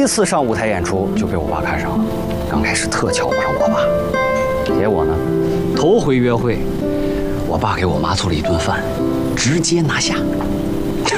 一次上舞台演出就被我爸看上了，刚开始特瞧不上我爸，结果呢，头回约会，我爸给我妈做了一顿饭，直接拿下。